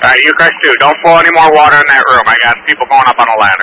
Alright, you guys too. Don't flow any more water in that room. I got people going up on a ladder.